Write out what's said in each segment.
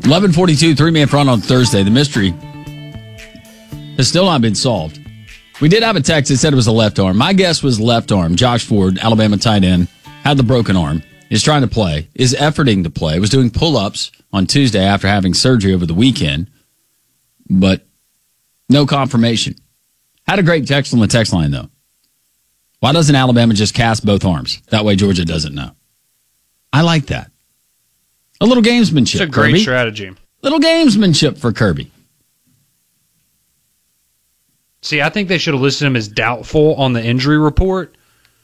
11:42, 3-man front on Thursday. The mystery has still not been solved. We did have a text that said it was a left arm. My guess was left arm. Josh Ford, Alabama tight end, had the broken arm, is trying to play, is efforting to play, was doing pull-ups on Tuesday after having surgery over the weekend, but no confirmation. Had a great text on the text line, though. Why doesn't Alabama just cast both arms? That way Georgia doesn't know. I like that. A little gamesmanship, It's a great Kirby. strategy. Little gamesmanship for Kirby. See, I think they should have listed him as doubtful on the injury report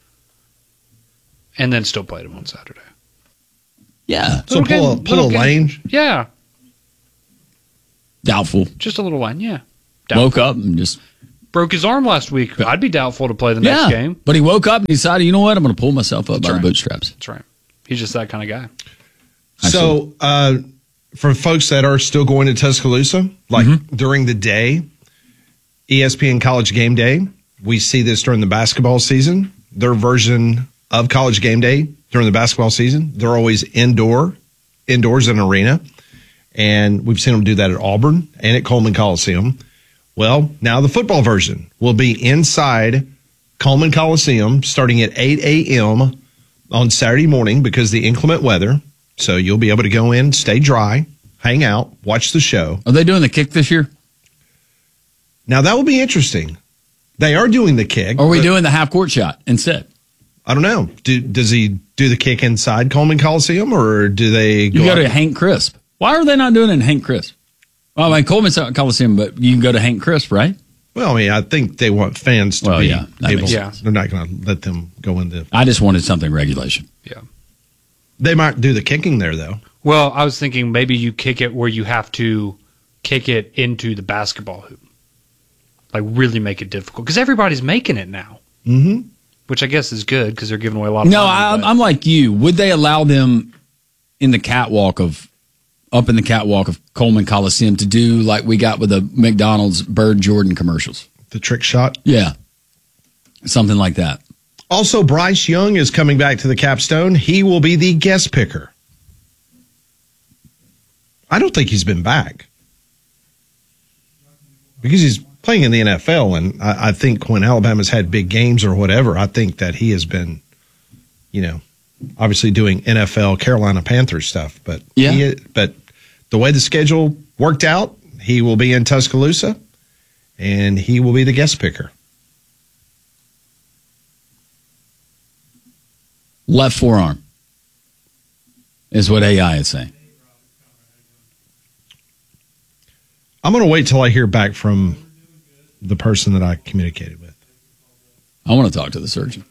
and then still played him on Saturday. Yeah. So pull a lane. Yeah. Doubtful. Just a little line, yeah. Doubtful. Woke up and just... Broke his arm last week. I'd be doubtful to play the next game. But he woke up and decided, you know what? I'm going to pull myself up by the bootstraps. That's right. He's just that kind of guy. So, for folks that are still going to Tuscaloosa, like during the day, ESPN College Game Day, we see this during the basketball season. Their version of College Game Day during the basketball season, they're always indoors in an arena. And we've seen them do that at Auburn and at Coleman Coliseum. Well, now the football version will be inside Coleman Coliseum starting at 8 a.m. on Saturday morning because of the inclement weather. So you'll be able to go in, stay dry, hang out, watch the show. Are they doing the kick this year? Now, that will be interesting. They are doing the kick. Or are we doing the half-court shot instead? I don't know. Does he do the kick inside Coleman Coliseum, or do they go to Hank Crisp. Why are they not doing it in Hank Crisp? Well, I mean, Coleman Coliseum, but you can go to Hank Crisp, right? Well, I mean, I think they want fans to be able. Yeah. They're not going to let them go into. I just wanted something regulation. Yeah. They might do the kicking there, though. Well, I was thinking maybe you kick it where you have to kick it into the basketball hoop. Like, really make it difficult. Because everybody's making it now. Mm-hmm. Which I guess is good because they're giving away a lot of No, money. I'm like you. Would they allow them in the catwalk of Coleman Coliseum to do like we got with the McDonald's Bird Jordan commercials? The trick shot? Yeah. Something like that. Also, Bryce Young is coming back to the capstone. He will be the guest picker. I don't think he's been back. Because he's playing in the NFL, and I think when Alabama's had big games or whatever, I think that he has been, obviously doing NFL Carolina Panthers stuff. But but the way the schedule worked out, he will be in Tuscaloosa, and he will be the guest picker. Left forearm is what AI is saying. I'm going to wait till I hear back from the person that I communicated with. I want to talk to the surgeon.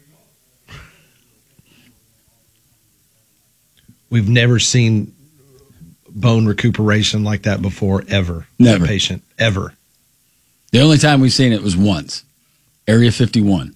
We've never seen bone recuperation like that before, ever. Never. That patient, ever. The only time we've seen it was once. Area 51.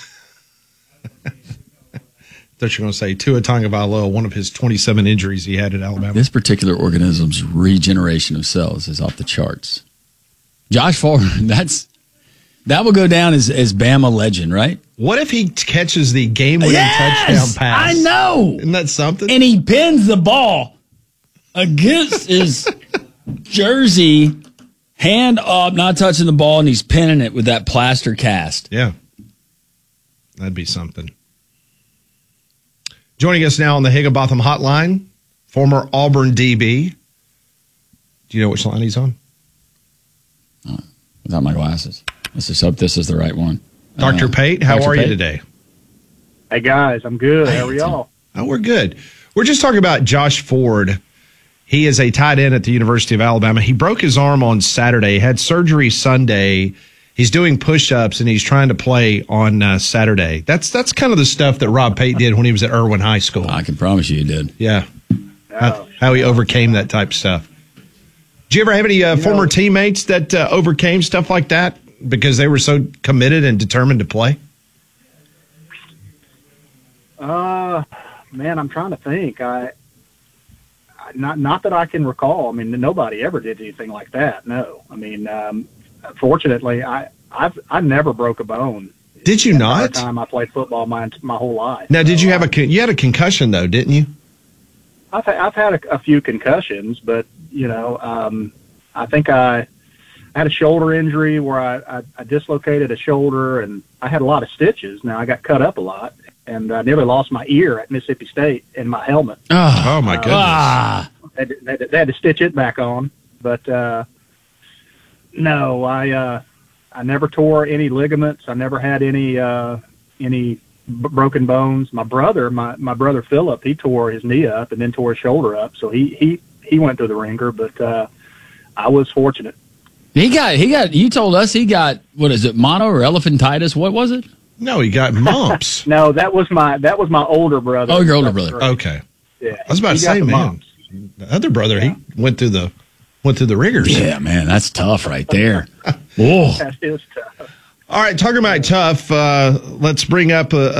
Thought you were going to say Tua Tagovailoa, one of his 27 injuries he had at Alabama. This particular organism's regeneration of cells is off the charts. Josh Ford, that will go down as Bama legend, right? What if he catches the game-winning touchdown pass? I know. Isn't that something? And he pins the ball against his jersey, hand up, not touching the ball, and he's pinning it with that plaster cast. Yeah. That'd be something. Joining us now on the Higginbotham Hotline, former Auburn DB. Do you know which line he's on? Without my glasses. Let's just hope this is the right one. Dr. Pate, how Dr. are Pate? you today? Hey, guys, I'm good. How are y'all? Oh, we're good. We're just talking about Josh Ford. He is a tight end at the University of Alabama. He broke his arm on Saturday, had surgery Sunday. He's doing push-ups, and he's trying to play on Saturday. That's kind of the stuff that Rob Pate did when he was at Irwin High School. I can promise you he did. Yeah. How he overcame that type of stuff. Did you ever have any former teammates that overcame stuff like that because they were so committed and determined to play? Man, I'm trying to think. Not that I can recall. I mean, nobody ever did anything like that. No. I mean, fortunately, I never broke a bone. Did you not? The time I played football my whole life. Now, did you have you had a concussion though, didn't you? I've had a few concussions, but I think I had a shoulder injury where I dislocated a shoulder, and I had a lot of stitches. Now I got cut up a lot, and I nearly lost my ear at Mississippi State in my helmet. Oh my goodness! They had to stitch it back on, but no, I never tore any ligaments. I never had any broken bones. My brother Philip, he tore his knee up and then tore his shoulder up, so he went through the ringer. But I was fortunate. He got. You told us he got, what is it, mono or elephantitis? What was it? No, he got mumps. No, that was my older brother. Oh, your older brother. Okay. Yeah, I was about to say, man, the other brother, he went through the ringers. Yeah, man, that's tough right there. Whoa. That is tough. All right, talking about tough, let's bring up a